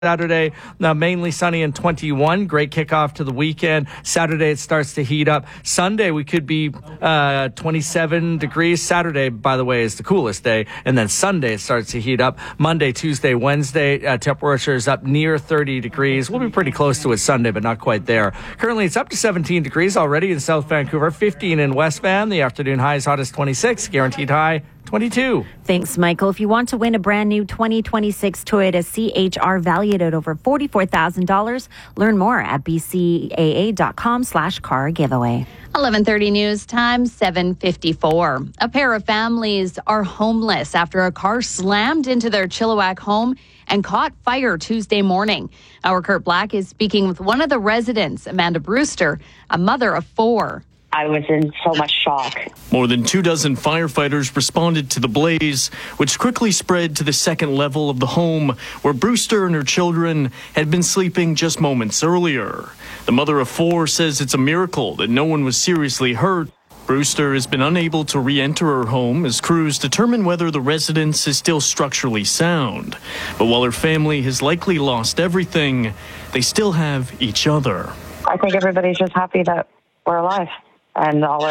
Saturday, mainly sunny and 21. Great kickoff to the weekend. Saturday, it starts to heat up. Sunday, we could be 27 degrees. Saturday, by the way, is the coolest day. And then Sunday, it starts to heat up. Monday, Tuesday, Wednesday, temperature is up near 30 degrees. We'll be pretty close to it Sunday, but not quite there. Currently, it's up to 17 degrees already in South Vancouver, 15 in West Van. The afternoon high is hottest 26, guaranteed high 22. Thanks, Michael. If you want to win a brand new 2026 Toyota CHR valued at over $44,000, learn more at bcaa.com/car giveaway. 11:30 news time, 7:54. A pair of families are homeless after a car slammed into their Chilliwack home and caught fire Tuesday morning. Our Kurt Black is speaking with one of the residents, Amanda Brewster, a mother of 4. I was in so much shock. More than 24 firefighters responded to the blaze, which quickly spread to the second level of the home where Brewster and her children had been sleeping just moments earlier. The mother of 4 says it's a miracle that no one was seriously hurt. Brewster has been unable to re-enter her home as crews determine whether the residence is still structurally sound. But while her family has likely lost everything, they still have each other. I think everybody's just happy that we're alive. And all